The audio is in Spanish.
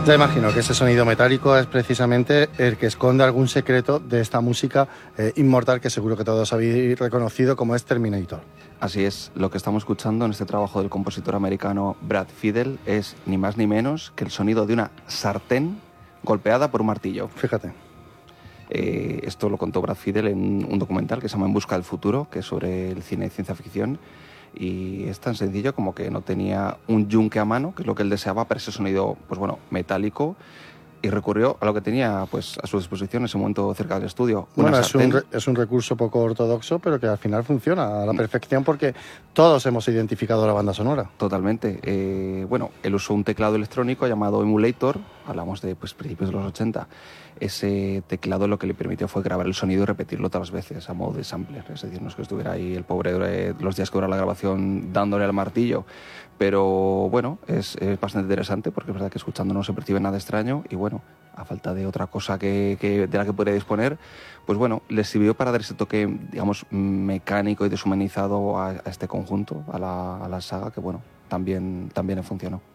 Ya imagino que ese sonido metálico es precisamente el que esconde algún secreto de esta música inmortal que seguro que todos habéis reconocido como es Terminator. Así es, lo que estamos escuchando en este trabajo del compositor americano Brad Fiedel es ni más ni menos que el sonido de una sartén golpeada por un martillo. Fíjate. Esto lo contó Brad Fiedel en un documental que se llama En busca del futuro, que es sobre el cine de ciencia ficción. Y es tan sencillo como que no tenía un yunque a mano, que es lo que él deseaba para ese sonido, pues bueno, metálico, y recurrió a lo que tenía pues a su disposición en ese momento cerca del estudio. Bueno, es un recurso poco ortodoxo, pero que al final funciona a la perfección porque todos hemos identificado la banda sonora. Totalmente. Bueno, él usó un teclado electrónico llamado Emulator, hablamos de pues, principios de los 80. Ese teclado lo que le permitió fue grabar el sonido y repetirlo otras veces a modo de sampler. Es decir, no es que estuviera ahí el pobre los días que dura la grabación dándole al martillo. Pero bueno, es bastante interesante porque es verdad que escuchando no se percibe nada extraño y bueno, a falta de otra cosa de la que podría disponer, pues bueno, le sirvió para dar ese toque, digamos, mecánico y deshumanizado a este conjunto, a la saga, que bueno, también funcionó.